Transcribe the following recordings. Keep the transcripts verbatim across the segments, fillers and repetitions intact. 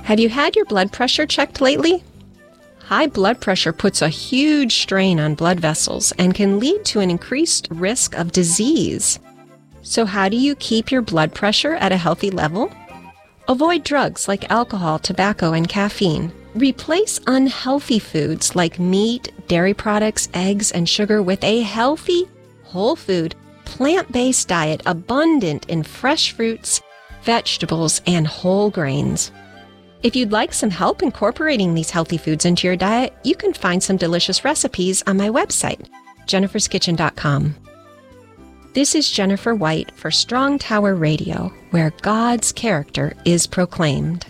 Have you had your blood pressure checked lately? High blood pressure puts a huge strain on blood vessels and can lead to an increased risk of disease. So how do you keep your blood pressure at a healthy level? Avoid drugs like alcohol, tobacco, and caffeine. Replace unhealthy foods like meat, dairy products, eggs, and sugar with a healthy, whole food, plant-based diet abundant in fresh fruits, vegetables, and whole grains. If you'd like some help incorporating these healthy foods into your diet, you can find some delicious recipes on my website, jennifers kitchen dot com. This is Jennifer White for Strong Tower Radio, where God's character is proclaimed.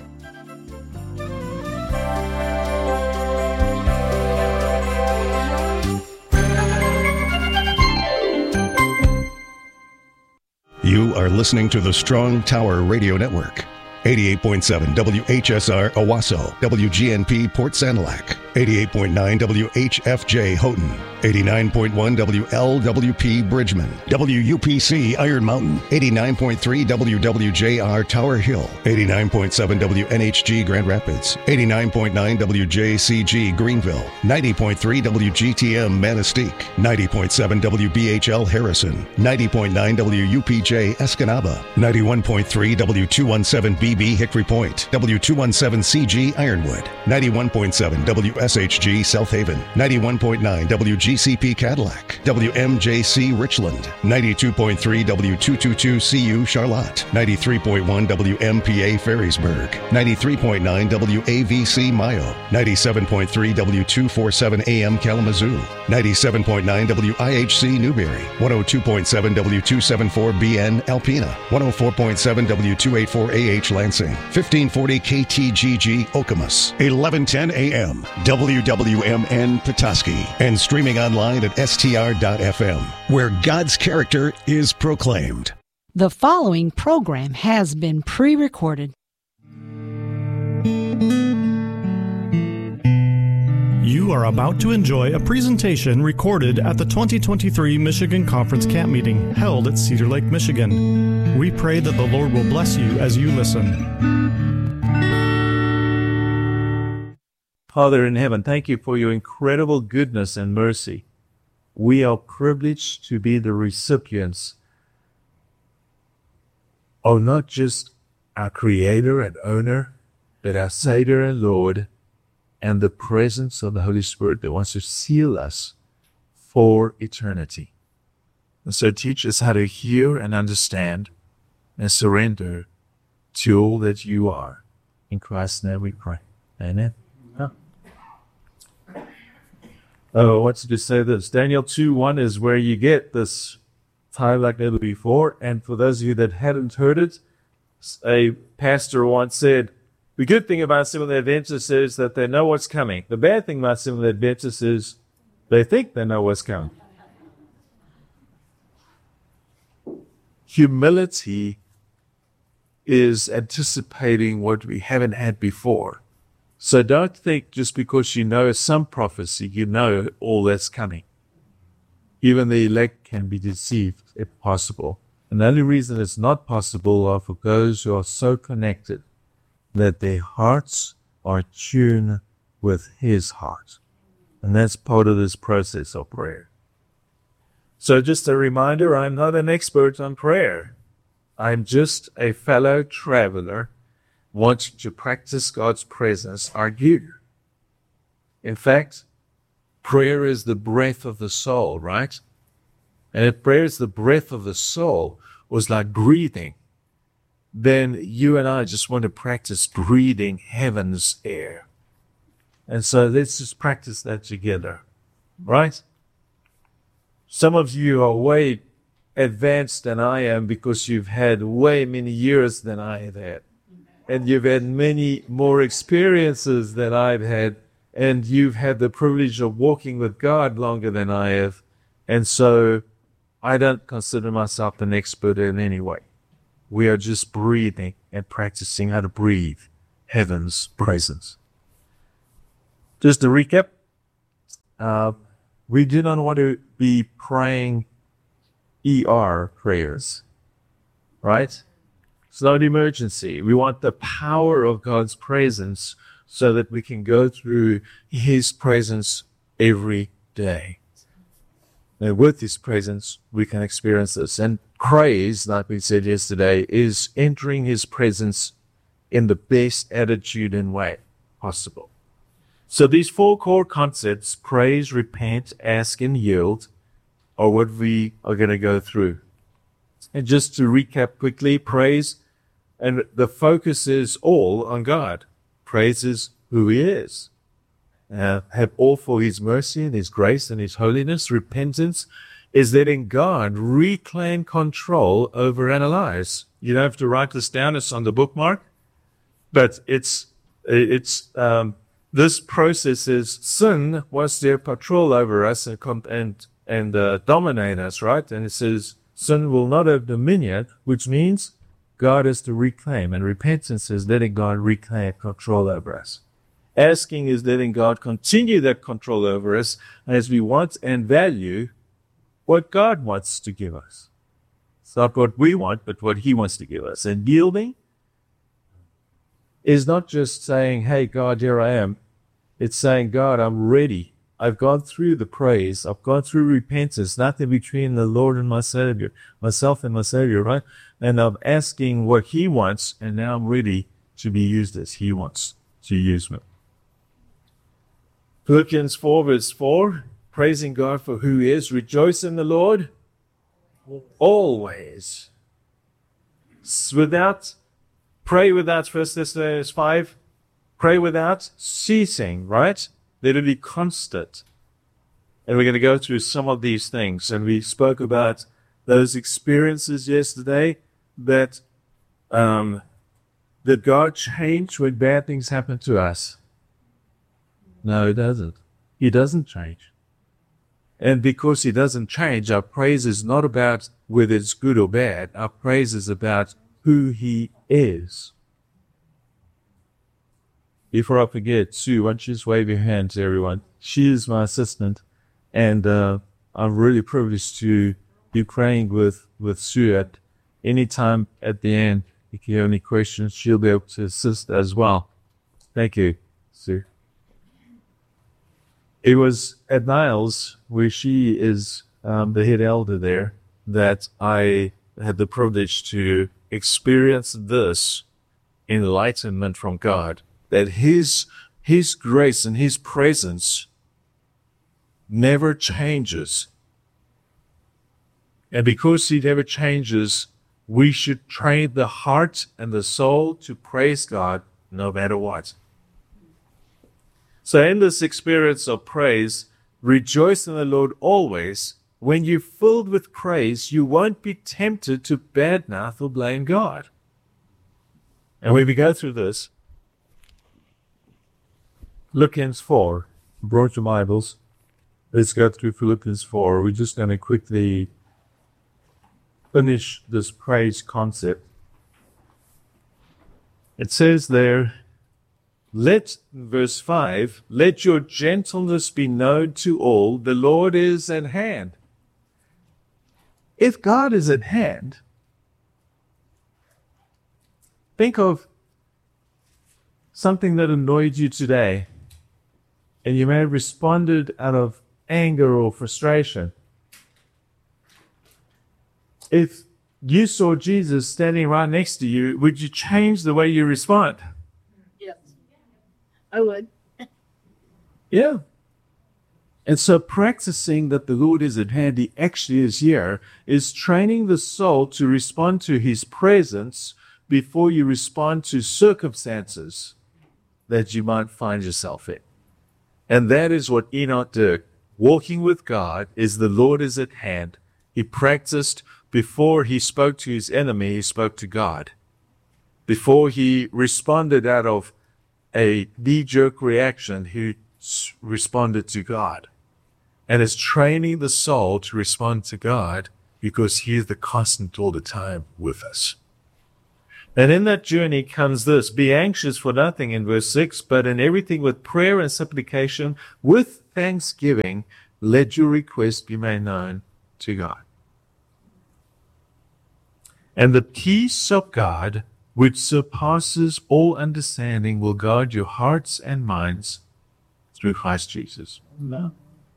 You are listening to the Strong Tower Radio Network. eighty-eight point seven W H S R Owasso, W G N P Port Sanilac, eighty-eight point nine W H F J Houghton, eighty-nine point one W L W P Bridgman, W U P C Iron Mountain, eighty-nine point three W W J R Tower Hill, eighty-nine point seven W N H G Grand Rapids, eighty-nine point nine W J C G Greenville, ninety point three W G T M Manistee, ninety point seven W B H L Harrison, ninety point nine W U P J Escanaba, ninety-one point three W two seventeen B B Hickory Point, W two seventeen C G Ironwood, ninety-one point seven W S H G South Haven, ninety-one point nine W G C P Cadillac, W M J C Richland, ninety-two point three W two twenty-two C U Charlotte, ninety-three point one W M P A Ferrisburg, ninety-three point nine W A V C Mayo, ninety-seven point three W two forty-seven A M Kalamazoo, ninety-seven point nine W I H C Newberry, one oh two point seven W two seventy-four B N Alpena, one oh four point seven W two eighty-four A H Lansing, fifteen forty K T G G Okemos, eleven ten A M W W M N Petoskey, and streaming online at S T R dot F M, where God's character is proclaimed. The following program has been pre-recorded. You are about to enjoy a presentation recorded at the twenty twenty-three Michigan Conference Camp Meeting held at Cedar Lake, Michigan. We pray that the Lord will bless you as you listen. Father in heaven, thank you for your incredible goodness and mercy. We are privileged to be the recipients of not just our Creator and Owner, but our Savior and Lord, and the presence of the Holy Spirit that wants to seal us for eternity. And so teach us how to hear and understand and surrender to all that you are. In Christ's name we pray. Amen. Huh. Oh, I want you to say this. Daniel two one is where you get this time like never before. And for those of you that hadn't heard it, a pastor once said, the good thing about Seventh-day Adventists is that they know what's coming. The bad thing about Seventh-day Adventists is they think they know what's coming. Humility is anticipating what we haven't had before. So don't think just because you know some prophecy, you know all that's coming. Even the elect can be deceived if possible. And the only reason it's not possible are for those who are so connected that their hearts are tuned with His heart. And that's part of this process of prayer. So just a reminder, I'm not an expert on prayer. I'm just a fellow traveler wanting to practice God's presence out here. In fact, prayer is the breath of the soul, right? And if prayer is the breath of the soul, was like breathing, then you and I just want to practice breathing heaven's air. And so let's just practice that together, right? Some of you are way advanced than I am because you've had way many years than I have had. And you've had many more experiences than I've had. And you've had the privilege of walking with God longer than I have. And so I don't consider myself an expert in any way. We are just breathing and practicing how to breathe heaven's presence. Just to recap, uh, we do not want to be praying E R prayers, right? It's not an emergency. We want the power of God's presence so that we can go through His presence every day. And with His presence, we can experience this. And praise, like we said yesterday, is entering His presence in the best attitude and way possible. So these four core concepts, praise, repent, ask, and yield, are what we are going to go through. And just to recap quickly, praise, and the focus is all on God. Praise is who He is. Uh, have all for His mercy and His grace and His holiness. Repentance is letting God reclaim control over our lives. You don't have to write this down. It's on the bookmark. But it's, it's, um, this process is sin wants to have control over us and, and, and, uh, dominate us, right? And it says sin will not have dominion, which means God is to reclaim. And repentance is letting God reclaim control over us. Asking is letting God continue that control over us as we want and value what God wants to give us. It's not what we want, but what He wants to give us. And yielding is not just saying, hey, God, here I am. It's saying, God, I'm ready. I've gone through the praise. I've gone through repentance, nothing between the Lord and my Savior, myself and my Savior, right? And I'm asking what He wants, and now I'm ready to be used as He wants to use me. Philippians four, verse four, praising God for who He is. Rejoice in the Lord always. Without, pray without, First Thessalonians five, pray without ceasing, right? Let it be constant. And we're going to go through some of these things. And we spoke about those experiences yesterday that, um, that God changed when bad things happen to us. No, He doesn't. He doesn't change. And because He doesn't change, our praise is not about whether it's good or bad. Our praise is about who He is. Before I forget, Sue, why don't you just wave your hand to everyone? She is my assistant, and uh, I'm really privileged to be praying with, with Sue at any time at the end. If you have any questions, she'll be able to assist as well. Thank you, Sue. It was at Niles, where she is um, the head elder there, that I had the privilege to experience this enlightenment from God, that His, His grace and His presence never changes. And because He never changes, we should train the heart and the soul to praise God no matter what. So in this experience of praise, rejoice in the Lord always. When you're filled with praise, you won't be tempted to badmouth or blame God. And when we go through this, Philippians four, brought your Bibles. Let's go through Philippians four. We're just going to quickly finish this praise concept. It says there, let, verse five, let your gentleness be known to all, the Lord is at hand. If God is at hand, think of something that annoyed you today, and you may have responded out of anger or frustration. If you saw Jesus standing right next to you, would you change the way you respond? Yes, I would. Yeah. And so practicing that the Lord is at hand, He actually is here, is training the soul to respond to His presence before you respond to circumstances that you might find yourself in. And that is what Enoch did. Walking with God is the Lord is at hand. He practiced before he spoke to his enemy, he spoke to God. Before he responded out of a knee-jerk reaction, he responded to God. And it's training the soul to respond to God because He is the constant all the time with us. And in that journey comes this, be anxious for nothing in verse six, but in everything with prayer and supplication, with thanksgiving, let your request be made known to God. And the peace of God, which surpasses all understanding, will guard your hearts and minds through Christ Jesus. No.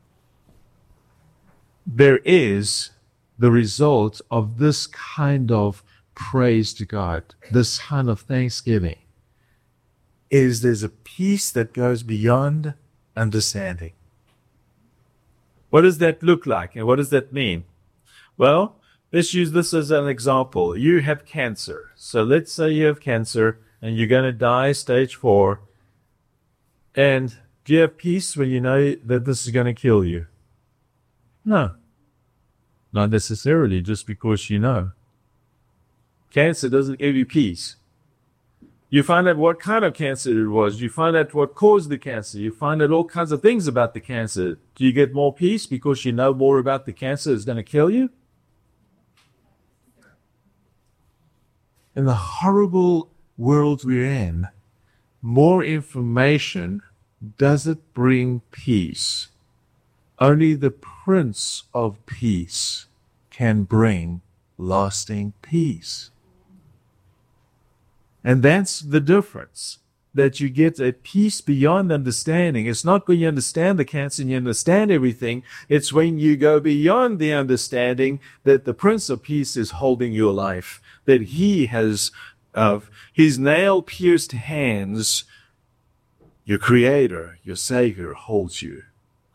There is the result of this kind of praise to God, this kind of thanksgiving, is there's a peace that goes beyond understanding. What does that look like and what does that mean? Well, let's use this as an example. You have cancer. So let's say you have cancer and you're going to die stage four. And do you have peace when you know that this is going to kill you? No. Not necessarily just because you know. Cancer doesn't give you peace. You find out what kind of cancer it was. You find out what caused the cancer. You find out all kinds of things about the cancer. Do you get more peace because you know more about the cancer is going to kill you? In the horrible world we're in, more information doesn't bring peace. Only the Prince of Peace can bring lasting peace. And that's the difference, that you get a peace beyond understanding. It's not when you understand the cancer and you understand everything. It's when you go beyond the understanding that the Prince of Peace is holding your life, that he has, of uh, his nail-pierced hands, your Creator, your Savior, holds you.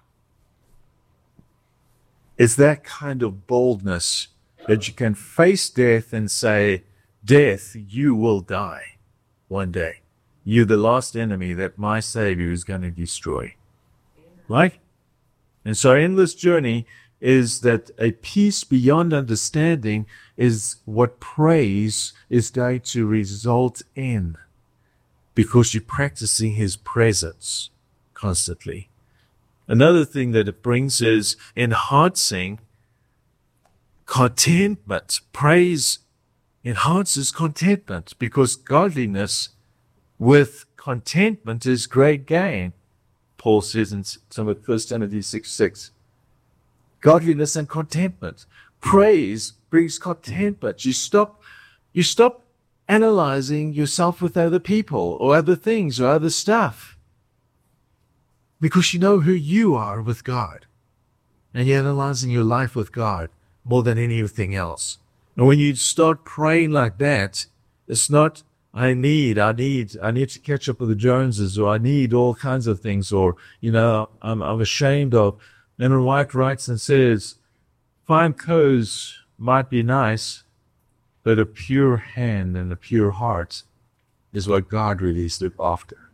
It's that kind of boldness that you can face death and say, death, you will die one day. You're the last enemy that my Savior is going to destroy. Right? And so in this journey is that a peace beyond understanding is what praise is going to result in, because you're practicing his presence constantly. Another thing that it brings is enhancing contentment. Praise enhances contentment, because godliness with contentment is great gain. Paul says in some of First Timothy six six. Godliness and contentment. Praise brings contentment. You stop, you stop analyzing yourself with other people or other things or other stuff, because you know who you are with God, and you're analyzing your life with God more than anything else. And when you start praying like that, it's not, I need, I need, I need to catch up with the Joneses, or I need all kinds of things, or, you know, I'm, I'm ashamed of. Ellen White writes and says, fine clothes might be nice, but a pure hand and a pure heart is what God really is looked after.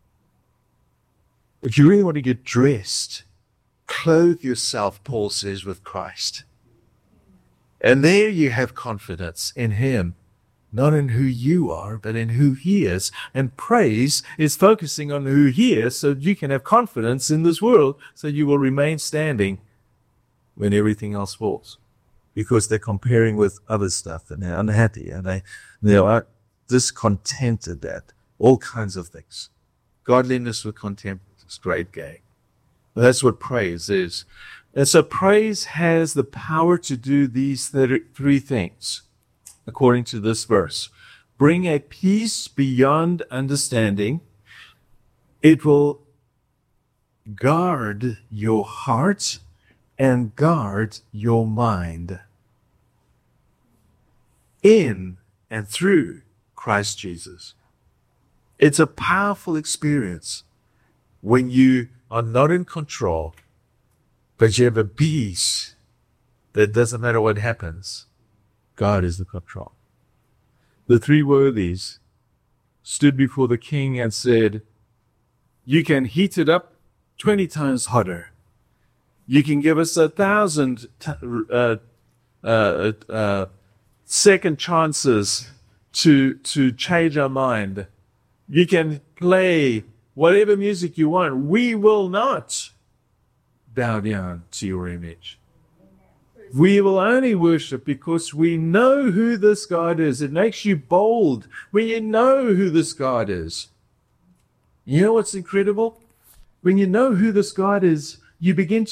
If you really want to get dressed, clothe yourself, Paul says, with Christ. And there you have confidence in him, not in who you are, but in who he is. And praise is focusing on who he is, so you can have confidence in this world, so you will remain standing when everything else falls. Because they're comparing with other stuff, and they're unhappy, and they, they are discontented at all kinds of things. Godliness with contentment is great gain. That's what praise is. And so praise has the power to do these three things, according to this verse. Bring a peace beyond understanding. It will guard your heart and guard your mind in and through Christ Jesus. It's a powerful experience when you are not in control, but you have a peace that doesn't matter what happens. God is the control. The three worthies stood before the king and said, you can heat it up twenty times hotter. You can give us a thousand t- uh, uh, uh, second chances to, to change our mind. You can play whatever music you want. We will not bow down to your image. We will only worship because we know who this God is. It makes you bold when you know who this God is. You know what's incredible? When you know who this God is, you begin to